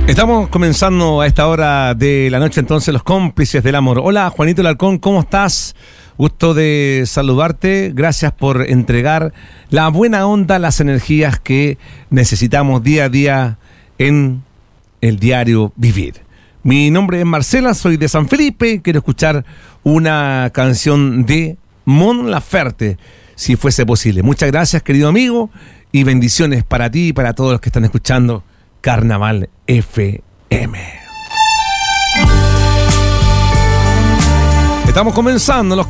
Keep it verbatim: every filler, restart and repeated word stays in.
Estamos comenzando a esta hora de la noche entonces los cómplices del amor. Hola Juanito Alarcón, ¿cómo estás? Gusto de saludarte, gracias por entregar la buena onda, las energías que necesitamos día a día en el diario vivir. Mi nombre es Marcela, soy de San Felipe, quiero escuchar una canción de Mon Laferte, si fuese posible. Muchas gracias, querido amigo, y bendiciones para ti y para todos los que están escuchando Carnaval F M. Estamos comenzando los